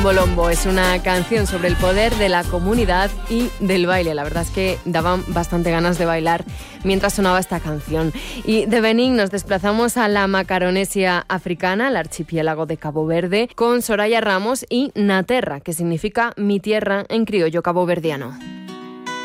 Bolombo es una canción sobre el poder de la comunidad y del baile. La verdad es que daban bastante ganas de bailar mientras sonaba esta canción. Y de Benín nos desplazamos a la Macaronesia africana, al archipiélago de Cabo Verde, con Soraya Ramos y Naterra, que significa mi tierra en criollo caboverdiano.